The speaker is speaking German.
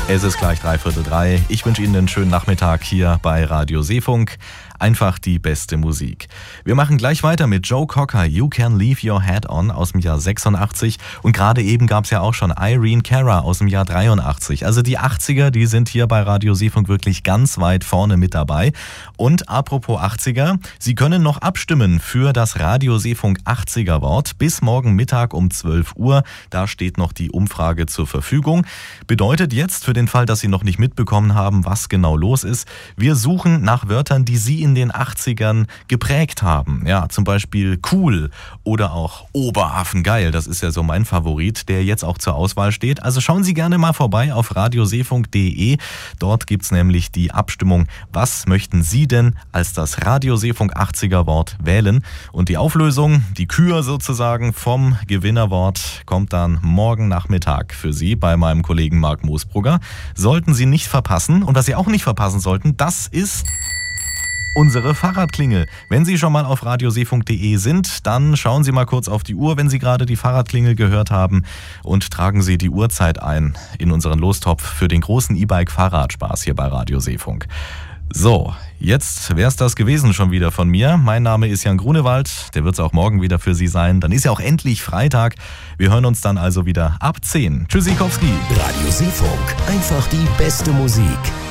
Es ist gleich 2:45. Ich wünsche Ihnen einen schönen Nachmittag hier bei Radio Seefunk. Einfach die beste Musik. Wir machen gleich weiter mit Joe Cocker, You Can Leave Your Head On aus dem Jahr 86. Und gerade eben gab es ja auch schon Irene Cara aus dem Jahr 83. Also die 80er, die sind hier bei Radio Seefunk wirklich ganz weit vorne mit dabei. Und apropos 80er, Sie können noch abstimmen für das Radio Seefunk 80er Wort bis morgen Mittag um 12 Uhr. Da steht noch die Umfrage zur Verfügung. Bedeutet jetzt, für den Fall, dass Sie noch nicht mitbekommen haben, was genau los ist, wir suchen nach Wörtern, die Sie in den 80ern geprägt haben. Ja, zum Beispiel cool oder auch oberaffengeil. Das ist ja so mein Favorit, der jetzt auch zur Auswahl steht. Also schauen Sie gerne mal vorbei auf radioseefunk.de. Dort gibt's nämlich die Abstimmung, was möchten Sie denn als das Radio Seefunk 80er Wort wählen? Und die Auflösung, die Kür sozusagen vom Gewinnerwort, kommt dann morgen Nachmittag für Sie bei meinem Kollegen Marc Moosbrugger. Sollten Sie nicht verpassen. Und was Sie auch nicht verpassen sollten, das ist unsere Fahrradklingel. Wenn Sie schon mal auf radioseefunk.de sind, dann schauen Sie mal kurz auf die Uhr, wenn Sie gerade die Fahrradklingel gehört haben, und tragen Sie die Uhrzeit ein in unseren Lostopf für den großen E-Bike-Fahrradspaß hier bei Radio Seefunk. So, jetzt wäre es das gewesen schon wieder von mir. Mein Name ist Jan Grunewald, der wird es auch morgen wieder für Sie sein. Dann ist ja auch endlich Freitag. Wir hören uns dann also wieder ab 10. Tschüssikowski. Radio Seefunk, einfach die beste Musik.